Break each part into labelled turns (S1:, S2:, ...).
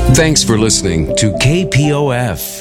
S1: Thanks for listening to KPOF.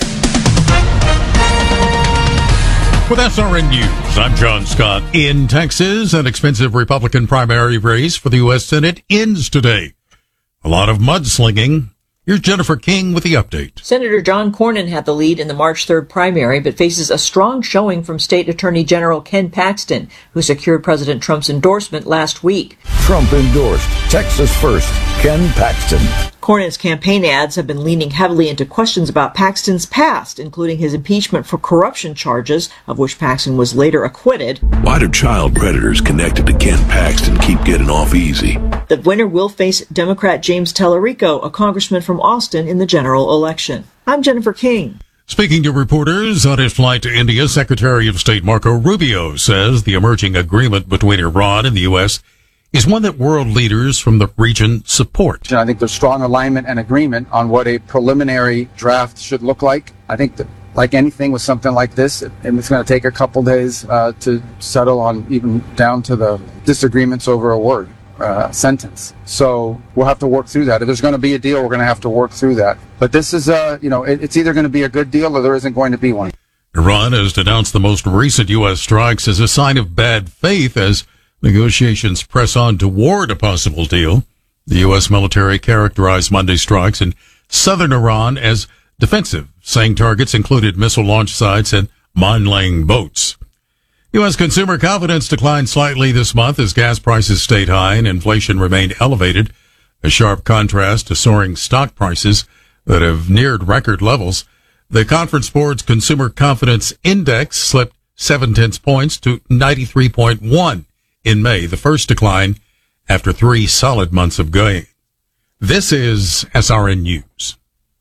S2: With SRN News, I'm John Scott. In Texas, an expensive Republican primary race for the U.S. Senate ends today. A lot of mudslinging. Here's Jennifer King with the update.
S3: Senator John Cornyn had the lead in the March 3rd primary, but faces a strong showing from State Attorney General Ken Paxton, who secured President Trump's endorsement last week.
S4: Trump endorsed Texas First, Ken Paxton.
S3: Cornyn's campaign ads have been leaning heavily into questions about Paxton's past, including his impeachment for corruption charges, of which Paxton was later acquitted.
S5: Why do child predators connected to Ken Paxton keep getting off easy?
S3: The winner will face Democrat James Tellerico, a congressman from Austin, in the general election. I'm Jennifer King.
S2: Speaking to reporters on his flight to India, Secretary of State Marco Rubio says the emerging agreement between Iran and the U.S. is one that world leaders from the region support.
S6: I think there's strong alignment and agreement on what a preliminary draft should look like. I think that, like anything with something like this, it's going to take a couple days to settle on, even down to the disagreements over a word, sentence. So we'll have to work through that. If there's going to be a deal, we're going to have to work through that. But this is, it's either going to be a good deal or there isn't going to be one.
S2: Iran has denounced the most recent U.S. strikes as a sign of bad faith as negotiations press on toward a possible deal. The U.S. military characterized Monday's strikes in southern Iran as defensive, saying targets included missile launch sites and mine-laying boats. U.S. consumer confidence declined slightly this month as gas prices stayed high and inflation remained elevated, a sharp contrast to soaring stock prices that have neared record levels. The Conference Board's Consumer Confidence Index slipped 0.7 points to 93.1 in May, the first decline after 3 solid months of gain. This is SRN News.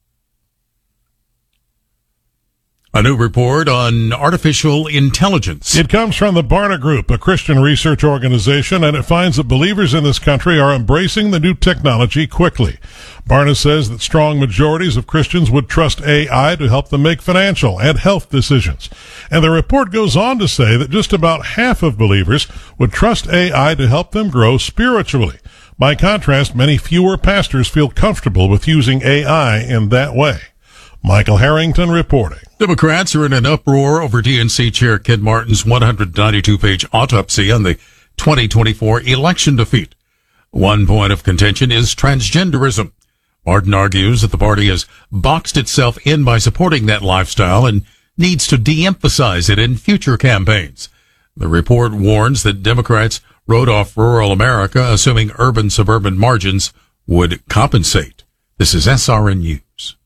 S2: A new report on artificial intelligence.
S7: It comes from the Barna Group, a Christian research organization, and it finds that believers in this country are embracing the new technology quickly. Barna says that strong majorities of Christians would trust AI to help them make financial and health decisions. And the report goes on to say that just about half of believers would trust AI to help them grow spiritually. By contrast, many fewer pastors feel comfortable with using AI in that way. Michael Harrington reporting.
S2: Democrats are in an uproar over DNC Chair Kid Martin's 192-page autopsy on the 2024 election defeat. One point of contention is transgenderism. Martin argues that the party has boxed itself in by supporting that lifestyle and needs to de-emphasize it in future campaigns. The report warns that Democrats wrote off rural America, assuming urban-suburban margins would compensate. This is SRN News.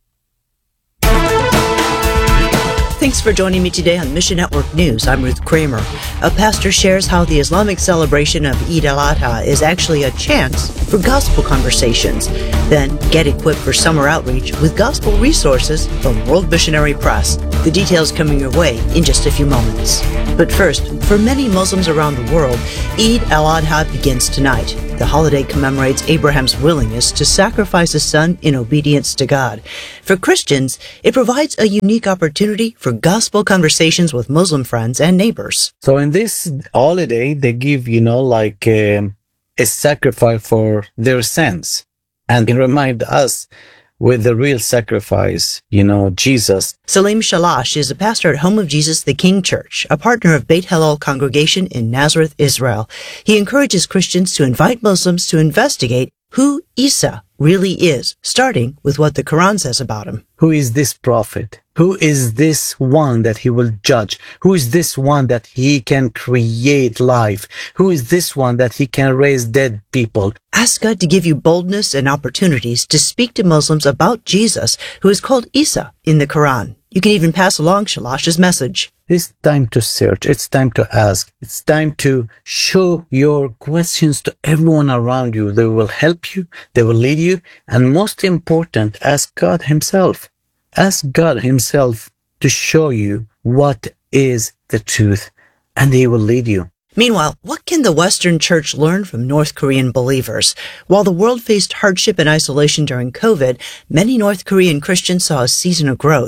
S8: Thanks for joining me today on Mission Network News. I'm Ruth Kramer. A pastor shares how the Islamic celebration of Eid al-Adha is actually a chance for gospel conversations. Then get equipped for summer outreach with gospel resources from World Missionary Press. The details coming your way in just a few moments. But first, for many Muslims around the world, Eid al-Adha begins tonight. The holiday commemorates Abraham's willingness to sacrifice his son in obedience to God. For Christians, it provides a unique opportunity for gospel conversations with Muslim friends and neighbors.
S9: So in this holiday, they give, a sacrifice for their sins. And it reminds us with the real sacrifice, Jesus.
S8: Salim Shalash is a pastor at Home of Jesus the King Church, a partner of Beit Hillel congregation in Nazareth, Israel. He encourages Christians to invite Muslims to investigate who Isa really is, starting with what the Quran says about him.
S9: Who is this prophet? Who is this one that he will judge? Who is this one that he can create life? Who is this one that he can raise dead people?
S8: Ask God to give you boldness and opportunities to speak to Muslims about Jesus, who is called Isa in the Quran. You can even pass along Shalash's message.
S9: It's time to search. It's time to ask. It's time to show your questions to everyone around you. They will help you. They will lead you. And most important, ask God himself. Ask God himself to show you what is the truth, and he will lead you.
S8: Meanwhile, what can the Western Church learn from North Korean believers? While the world faced hardship and isolation during COVID, many North Korean Christians saw a season of growth.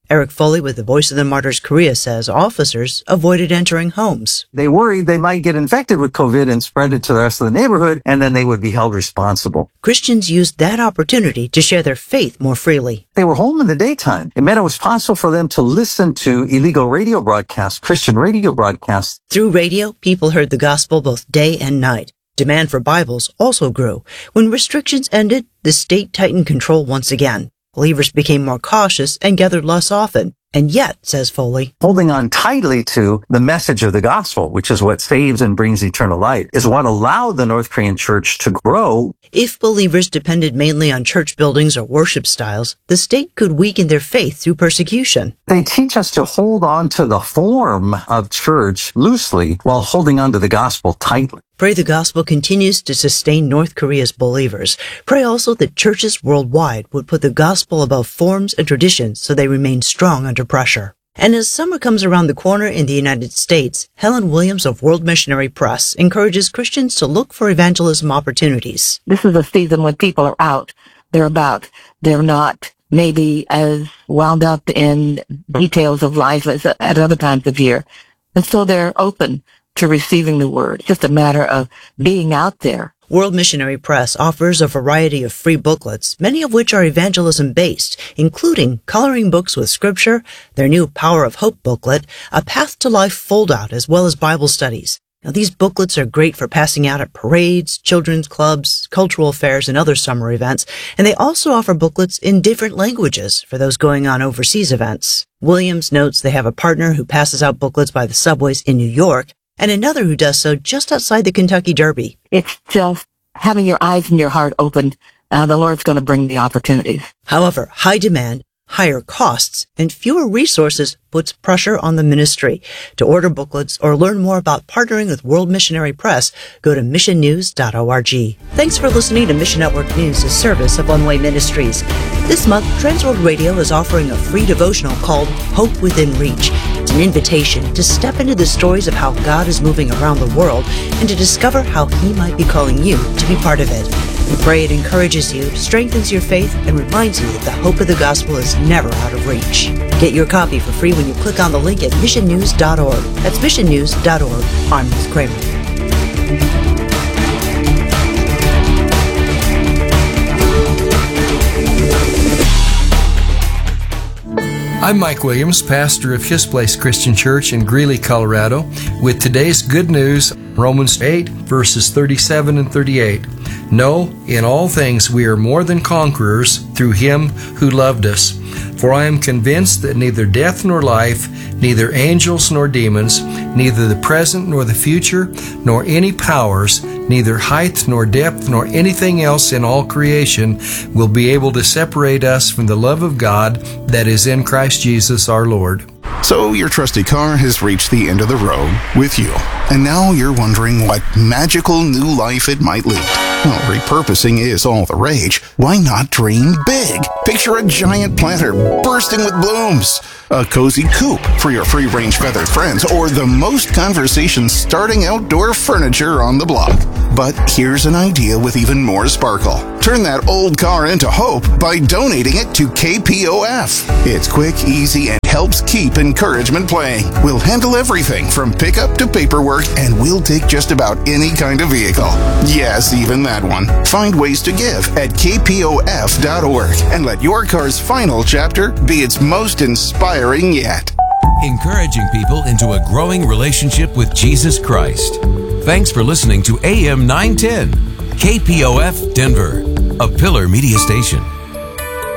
S8: Eric Foley with the Voice of the Martyrs Korea says officers avoided entering homes.
S10: They worried they might get infected with COVID and spread it to the rest of the neighborhood, and then they would be held responsible.
S8: Christians used that opportunity to share their faith more freely.
S10: They were home in the daytime. It meant it was possible for them to listen to illegal radio broadcasts, Christian radio broadcasts.
S8: Through radio, people heard the gospel both day and night. Demand for Bibles also grew. When restrictions ended, the state tightened control once again. Believers became more cautious and gathered less often. And yet, says Foley,
S10: holding on tightly to the message of the gospel, which is what saves and brings eternal life, is what allowed the North Korean church to grow.
S8: If believers depended mainly on church buildings or worship styles, the state could weaken their faith through persecution.
S10: They teach us to hold on to the form of church loosely while holding on to the gospel tightly.
S8: Pray the gospel continues to sustain North Korea's believers. Pray also that churches worldwide would put the gospel above forms and traditions so they remain strong under pressure. And as summer comes around the corner in the United States, Helen Williams of World Missionary Press encourages Christians to look for evangelism opportunities.
S11: This is a season when people are out. They're about. They're not maybe as wound up in details of life as at other times of year. And so they're open to receiving the word. It's just a matter of being out there.
S8: World Missionary Press offers a variety of free booklets, many of which are evangelism-based, including coloring books with scripture, their new Power of Hope booklet, a Path to Life foldout, as well as Bible studies. Now, these booklets are great for passing out at parades, children's clubs, cultural fairs, and other summer events, and they also offer booklets in different languages for those going on overseas events. Williams notes they have a partner who passes out booklets by the subways in New York, and another who does so just outside the Kentucky Derby.
S11: It's just having your eyes and your heart opened. The Lord's going to bring the opportunities.
S8: However, high demand, higher costs, and fewer resources puts pressure on the ministry. To order booklets or learn more about partnering with World Missionary Press, go to missionnews.org. Thanks for listening to Mission Network News, a service of One Way Ministries. This month, Transworld Radio is offering a free devotional called Hope Within Reach. It's an invitation to step into the stories of how God is moving around the world and to discover how He might be calling you to be part of it. We pray it encourages you, strengthens your faith, and reminds you that the hope of the gospel is never out of reach. Get your copy for free when you click on the link at missionnews.org. That's missionnews.org. I'm Ruth Kramer.
S12: I'm Mike Williams, pastor of His Place Christian Church in Greeley, Colorado, with today's good news, Romans 8, verses 37 and 38. No, in all things we are more than conquerors through Him who loved us. For I am convinced that neither death nor life, neither angels nor demons, neither the present nor the future, nor any powers, neither height nor depth nor anything else in all creation will be able to separate us from the love of God that is in Christ Jesus our Lord.
S13: So your trusty car has reached the end of the road with you, and now you're wondering what magical new life it might lead. Well, repurposing is all the rage. Why not dream big? Picture a giant planter bursting with blooms, a cozy coop for your free-range feathered friends, or the most conversation-starting outdoor furniture on the block. But here's an idea with even more sparkle. Turn that old car into hope by donating it to KPOF. It's quick, easy, and helps keep encouragement playing. We'll handle everything from pickup to paperwork, and we'll take just about any kind of vehicle. Yes, even that one. Find ways to give at kpof.org and let your car's final chapter be its most inspiring yet.
S1: Encouraging people into a growing relationship with Jesus Christ. Thanks for listening to AM 910, KPOF Denver, a Pillar Media Station.